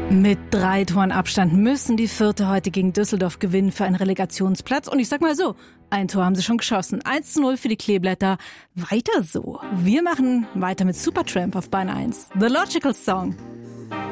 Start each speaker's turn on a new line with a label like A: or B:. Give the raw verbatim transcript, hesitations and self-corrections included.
A: Mit drei Toren Abstand müssen die Vierte heute gegen Düsseldorf gewinnen für einen Relegationsplatz. Und ich sag mal so, ein Tor haben sie schon geschossen. eins zu null für die Kleeblätter. Weiter so. Wir machen weiter mit Supertramp auf Bahn eins. The Logical Song.